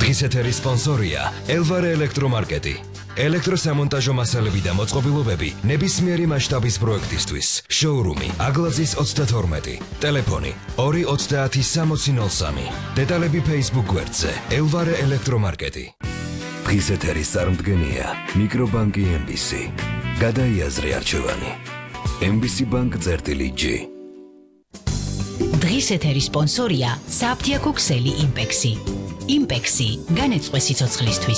დღის ეთერის სპონსორია ელვარე ელექტრომარკეტი. ელექტროსამონტაჟო მასალები და მოწყობილობები ნებისმიერი მასშტაბის პროექტისთვის. შოურუმი აგლაძის 32. ტელეფონი 2306003. დეტალები Facebook გვერდზე ელვარე ელექტრომარკეტი. დღის ეთერის წარმდგენია მიკრობანკი MBC. გადაიაზრე არჩევანი. MBC Bank-G. დღის ეთერის სპონსორია საფთიაქო ქსელი იმპექსი. იმპექსი განეწყვე სიცოცხლისთვის.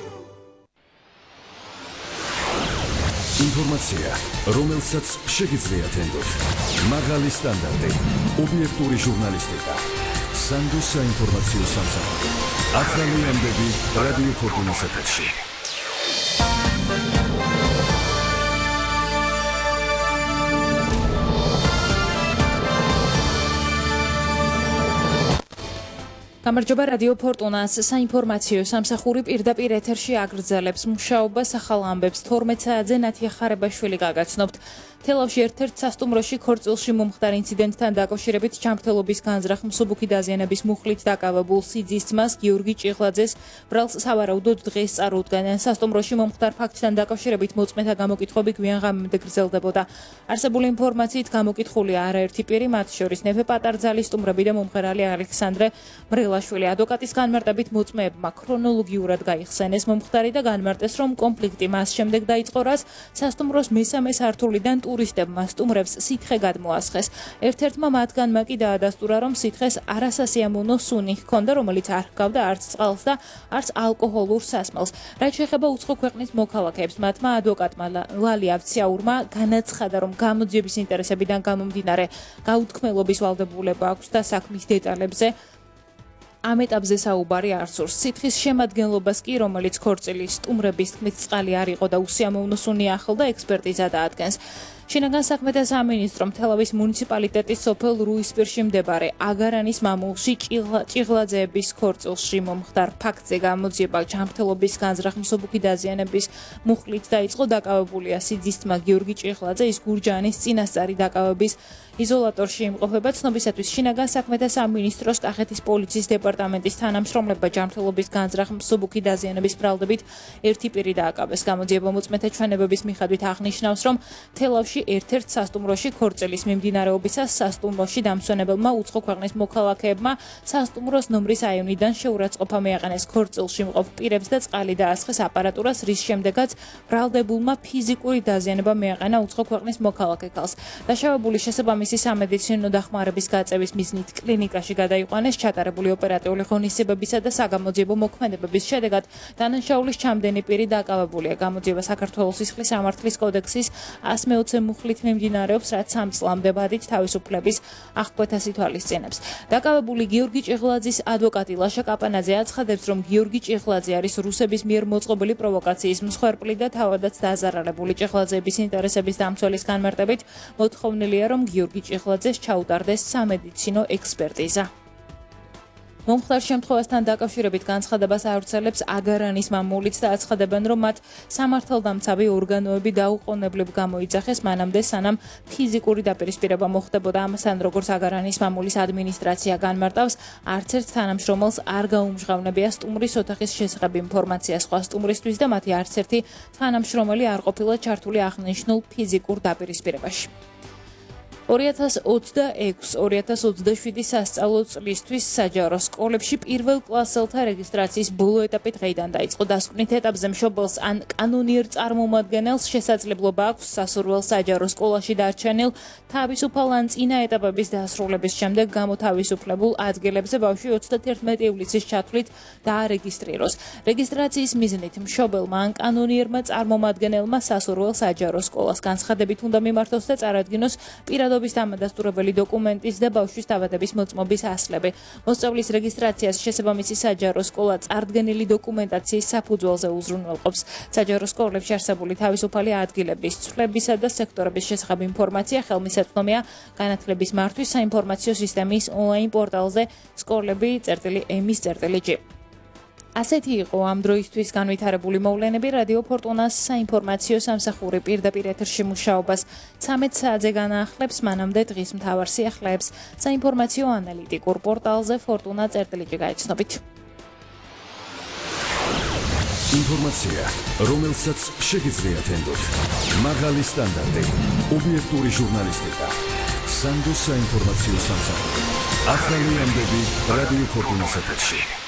ინფორმაცია, რომელსაც შეგიძლიათ ენდოთ. მაღალი სტანდარტი, ობიექტური ჟურნალისტიკა. სანდო საინფორმაციო სამსახური. ახალი ამბები რადიო ფორტუნას ეთერში. გამარჯობა რადიო ფორტუნას საინფორმაციო სამსახური პირდაპირ ეთერში აგრძელებს მუშაობას ახალ ამბებს 12 საათზე ნათია ხარებაშვილი გაგაცნობთ. თელავში ერთ-ერთ სასტუმროში ქორწილში მომხდარ ინციდენტთან დაკავშირებით ჯანმრთელობის განზრახ მსუბუქი დაზიანების მუხლით დაკავებულ სიძის ძმას გიორგი ჭიღლაძეს ბრალს სავარაუდოდ დღეს წარუდგენენ. სასტუმროში მომხდარ ფაქტთან დაკავშირებით მოწმეთა გამოკითხვები გვიან ღამემდე გრძელდებოდა. არსებული ინფორმაციით გამოკითხულია არაერთი პირი, მათ შორის ნეფე პატარძალის სტუმრები და მომღერალი ალექსანდრე მრელაშვილი. ადვოკატის განმარტებით მოწმეებმა ქრონოლოგიურად გაიხსენეს მომხდარი და განმარტეს, რომ კონფლიქტი მას შემდეგ დაიწყო, რაც სასტუმროს მესამე სართულიდან ტურისტებმა სტუმრებს სითხე გადმოასხეს. ერთ-ერთმა მათგანმა კი დაადასტურა, რომ სითხეს არასასიამოვნო სუნი ჰქონდა, რომელიც არ ჰგავდა არც წყალს და არც ალკოჰოლურ სასმელს. რაც შეეხება უცხო ქვეყნის მოქალაქეებს, მათმა ადვოკატმა ლალი აბციაურმა განაცხადა, რომ გამოძიების ინტერესებიდან გამომდინარე გაუთქმელობის ვალდებულება აქვს და საქმის დეტალებზე ამ ეტაპზე საუბარი არ სურს. სითხის შემადგენლობას კი, რომელიც ქორწილის სტუმრების თქმით წყალი არ იყო და უსიამოვნო სუნი ახლდა, ექსპერტიზა დაადგენს. შინაგან საქმეთა სამინისტრომ თელავის მუნიციპალიტეტის სოფელ რუისპირში მდებარე აგარანის მამულში ჭიღლაძეების ქორწილში მომხდარ ფაქტზე გამოძიება ჯანმრთელობის განზრახ მსუბუქი დაზიანების მუხლით დაიწყო. დაკავებულია სიძის ძმა გიორგი ჭიღლაძე, ის გურჯაანის წინასწარი დაკავების იზოლატორში იმყოფება. ცნობისათვის შინაგან საქმეთა სამინისტროს კახეთის პოლიციის დეპარტამენტის თანამშრომლებმა ჯანმრთელობის განზრახ მსუბუქი დაზიანების ბრალდებით ერთი პირი დააკავეს. გამოძიება მოწმეთა ჩვენებების მიხედვით აღნიშნავს, რომ თელავში ერთ-ერთ სასტუმროში ქორწილის მიმდინარეობისას სასტუმროში დამსვენებელმა უცხო ქვეყნის მოქალაქეებმა სასტუმროს ნომრის აივნიდან შეურაცხყოფა მიაყენეს ქორწილში მყოფ პირებს და წყალი დაასხეს აპარატურას, რის შემდეგაც ბრალდებულმა ფიზიკური დაზიანება მიაყენა უცხო ქვეყნის მოქალაქე ქალს. დაშავებული შესაბამისი სამედიცინო დახმარების გაწევის მიზნით კლინიკაში გადაიყვანეს. ჩატარებული ოპერატიული ღონისძიებებისა და საგამოძიებო მოქმედებების შედეგად დანაშაულის ჩამდენი პირი დაკავებულია. გამოძიება საქართველოს სისხლის სამართლის კოდექსის 120 მუხლით მიმდინარეობს, რაც 3 წლამდე ბადით თავისუფლების აღკვეთას ითვალისწინებს. დაკავებული გიორგი ჭიღლაძის ადვოკატი ლაშა კაპანაძე აცხადებს, რომ გიორგი ჭიღლაძე არის რუსების მიერ მოწყობილი პროვოკაციის მსხვერპლი და თავადაც დაზარალებული. ჭიღლაძეების ინტერესების დამცველის განმარტებით მოთხოვნილია, რომ გიორგი ჭიღლაძეს ჩაუტარდეს სამედიცინო ექსპერტიზა. მომხდარ შემთხვევასთან დაკავშირებით განცხადებას ავრცელებს აგარანის მამულიც და აცხადებენ, რომ მათ სამართალდამცავი ორგანოები დაუყოვნებლივ გამოიძახეს მანამდე, სანამ ფიზიკური დაპირისპირება მოხდებოდა. ამასთან, როგორც აგარანის მამულის ადმინისტრაცია განმარტავს, არც ერთ თანამშრომელს არ გაუმჟღავნებია სტუმრის ოთახის შესახებ ინფორმაცია სხვა სტუმრისთვის და მათი არც ერთი თანამშრომელი არ ყოფილა ჩართული აღნიშნულ ფიზიკურ დაპირისპირებაში. 2026-2027 სასწავლო წლისთვის საჯარო სკოლებში პირველ კლასელთა რეგისტრაციის ბოლო ეტაპი დღეიდან დაიწყო. დასკვნით ეტაპზე მშობელს ან კანონიერ წარმომადგენელს შესაძლებლობა აქვს სასურველ საჯარო სკოლაში დარჩენილ თავისუფალ ან წინა ეტაპების დასრულების შემდეგ გამოთავისუფლებულ ადგილებზე ბავშვი 31 ივლისის ჩათვლით დაარეგისტრიროს. რეგისტრაციის მიზნით მშობელმა ან კანონიერმა წარმომადგენელმა სასურველ საჯარო სკოლას განცხადებით უნდა მიმართოს და წარადგინოს პირადობის დამადასტურებელი დოკუმენტის და ბავშვის დაბადების მოწმობის ასლები. მოსწავლის რეგისტრაციას შესაბამისი საჯარო სკოლა წარდგენილი დოკუმენტაციის საფუძველზე უზრუნველყოფს. საჯარო სკოლებში არსებული თავისუფალი ადგილების, ცვლებისა და სექტორების შესახებ ინფორმაცია ხელმისაწვდომია განათლების მართვის საინფორმაციო სისტემის ონლაინ პორტალზე skolები.emi.g. ასეთი იყო ამ დროისთვის განვითარებული მოვლენები. რადიო ფორტუნას საინფორმაციო სამსახური პირდაპირ ეთერში მუშაობას 13 საათზე განაახლებს. მანამდე დღის მთავარ სიახლეებს საინფორმაციო ანალიტიკურ პორტალზე fortuna.gr გაიცნობით. ინფორმაცია, რომელსაც შეგიძლიათ ენდოთ. მაღალი სტანდარტი, ობიექტური ჟურნალისტიკა. სანდოს საინფორმაციო სამსახური. ახალი ამბები რადიო ფორტუნას ეთერში.